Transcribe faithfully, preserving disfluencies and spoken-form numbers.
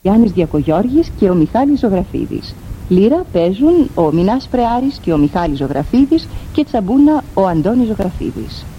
Γιάννης Διακογιώργης και ο Μιχάλης Ζωγραφίδης. Λύρα παίζουν ο Μινάς Πρεάρης και ο Μιχάλης Ζωγραφίδης και τσαμπούνα ο Αντώνης Ζωγραφίδης.